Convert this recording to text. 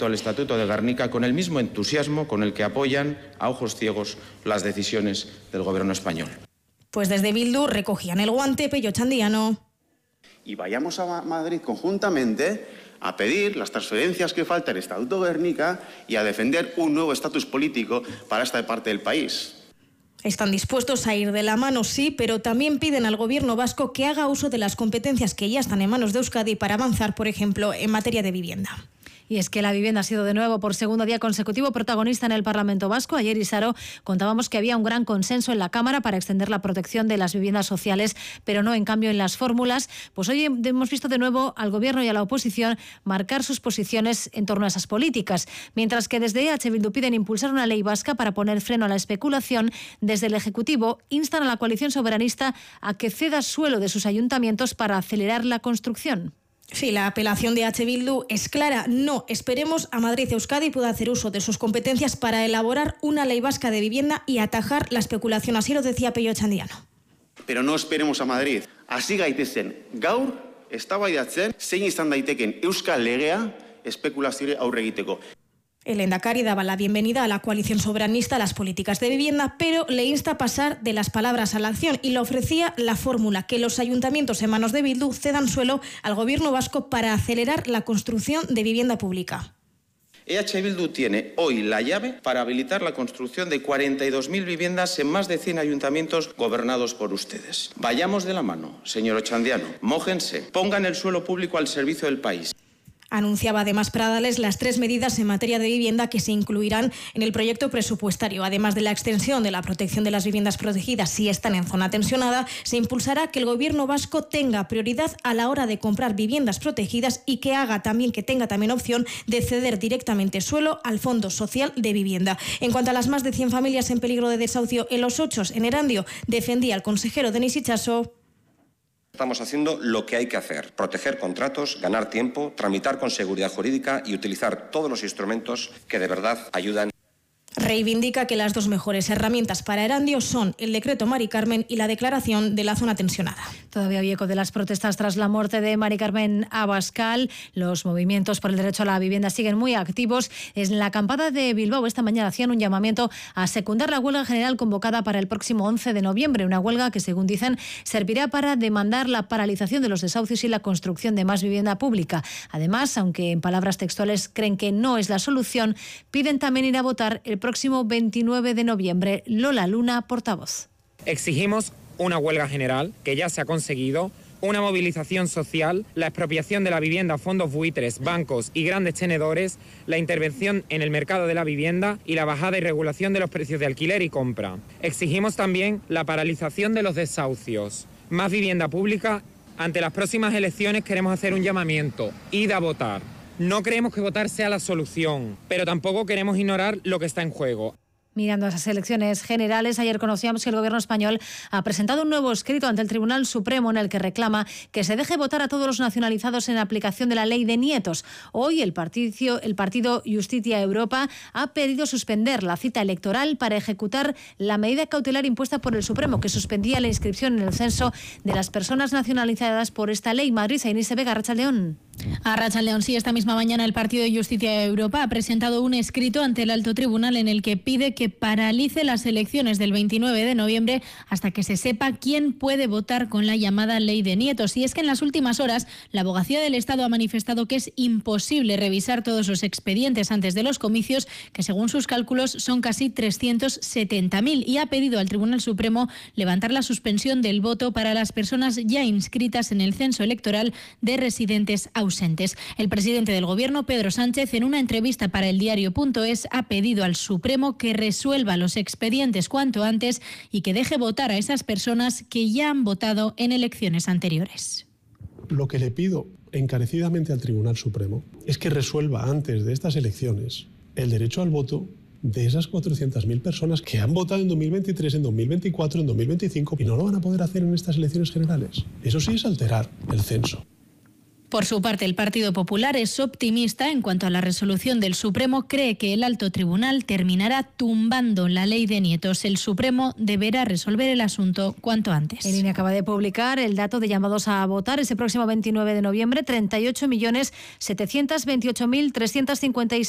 cumplimiento al Estatuto de Gernika con el mismo entusiasmo con el que apoyan a ojos ciegos las decisiones del Gobierno español. Pues desde Bildu recogían el guante Pello Chandiano. Y vayamos a Madrid conjuntamente a pedir las transferencias que faltan al Estatuto de Gernika y a defender un nuevo estatus político para esta parte del país. Están dispuestos a ir de la mano, sí, pero también piden al Gobierno vasco que haga uso de las competencias que ya están en manos de Euskadi para avanzar, por ejemplo, en materia de vivienda. Y es que la vivienda ha sido de nuevo por segundo día consecutivo protagonista en el Parlamento Vasco. Ayer, Isaro, contábamos que había un gran consenso en la Cámara para extender la protección de las viviendas sociales, pero no en cambio en las fórmulas. Pues hoy hemos visto de nuevo al Gobierno y a la oposición marcar sus posiciones en torno a esas políticas. Mientras que desde EH Bildu piden impulsar una ley vasca para poner freno a la especulación, desde el Ejecutivo instan a la coalición soberanista a que ceda suelo de sus ayuntamientos para acelerar la construcción. Sí, la apelación de H. Bildu es clara. No esperemos a Madrid y Euskadi pueda hacer uso de sus competencias para elaborar una ley vasca de vivienda y atajar la especulación. Así lo decía Pello Chandiano. Pero no esperemos a Madrid. Hasi gaitezen gaur eztabaidatzen zein izan daiteken euskal legea espekulazioari aurre egiteko. El lehendakari daba la bienvenida a la coalición soberanista a las políticas de vivienda, pero le insta a pasar de las palabras a la acción y le ofrecía la fórmula que los ayuntamientos en manos de Bildu cedan suelo al Gobierno vasco para acelerar la construcción de vivienda pública. EH Bildu tiene hoy la llave para habilitar la construcción de 42.000 viviendas en más de 100 ayuntamientos gobernados por ustedes. Vayamos de la mano, señor Ochandiano, mójense, pongan el suelo público al servicio del país. Anunciaba además Pradales las 3 medidas en materia de vivienda que se incluirán en el proyecto presupuestario. Además de la extensión de la protección de las viviendas protegidas si están en zona tensionada, se impulsará que el Gobierno vasco tenga prioridad a la hora de comprar viviendas protegidas y que tenga también opción de ceder directamente suelo al Fondo Social de Vivienda. En cuanto a las más de 100 familias en peligro de desahucio en Los Ochos, en Erandio, defendía el consejero Denis Itxaso. Estamos haciendo lo que hay que hacer, proteger contratos, ganar tiempo, tramitar con seguridad jurídica y utilizar todos los instrumentos que de verdad ayudan. Reivindica que las 2 mejores herramientas para Erandio son el decreto Mari Carmen y la declaración de la zona tensionada. Todavía hay eco de las protestas tras la muerte de Mari Carmen Abascal. Los movimientos por el derecho a la vivienda siguen muy activos. En la acampada de Bilbao esta mañana hacían un llamamiento a secundar la huelga general convocada para el próximo 11 de noviembre. Una huelga que, según dicen, servirá para demandar la paralización de los desahucios y la construcción de más vivienda pública. Además, aunque en palabras textuales creen que no es la solución, piden también ir a votar el próximo 29 de noviembre. Lola Luna, portavoz. Exigimos una huelga general, que ya se ha conseguido, una movilización social, la expropiación de la vivienda a fondos buitres, bancos y grandes tenedores, la intervención en el mercado de la vivienda y la bajada y regulación de los precios de alquiler y compra. Exigimos también la paralización de los desahucios, más vivienda pública. Ante las próximas elecciones queremos hacer un llamamiento: id a votar. No creemos que votar sea la solución, pero tampoco queremos ignorar lo que está en juego. Mirando a esas elecciones generales, ayer conocíamos que el Gobierno español ha presentado un nuevo escrito ante el Tribunal Supremo en el que reclama que se deje votar a todos los nacionalizados en aplicación de la ley de nietos. Hoy el partido Justicia Europa ha pedido suspender la cita electoral para ejecutar la medida cautelar impuesta por el Supremo, que suspendía la inscripción en el censo de las personas nacionalizadas por esta ley. Madrid, Inés Vega, Arratsaldeón. Arratsaldeón, sí, esta misma mañana el partido Justicia Europa ha presentado un escrito ante el Alto Tribunal en el que pide que paralice las elecciones del 29 de noviembre hasta que se sepa quién puede votar con la llamada ley de nietos. Y es que en las últimas horas la Abogacía del Estado ha manifestado que es imposible revisar todos los expedientes antes de los comicios, que según sus cálculos son casi 370.000, y ha pedido al Tribunal Supremo levantar la suspensión del voto para las personas ya inscritas en el censo electoral de residentes ausentes. El presidente del Gobierno, Pedro Sánchez, en una entrevista para el diario.es, ha pedido al Supremo que resuelva los expedientes cuanto antes y que deje votar a esas personas que ya han votado en elecciones anteriores. Lo que le pido encarecidamente al Tribunal Supremo es que resuelva antes de estas elecciones el derecho al voto de esas 400.000 personas que han votado en 2023, en 2024, en 2025 y no lo van a poder hacer en estas elecciones generales. Eso sí es alterar el censo. Por su parte, el Partido Popular es optimista en cuanto a la resolución del Supremo. Cree que el Alto Tribunal terminará tumbando la ley de nietos. El Supremo deberá resolver el asunto cuanto antes. El INE acaba de publicar el dato de llamados a votar ese próximo 29 de noviembre, 38.728.356.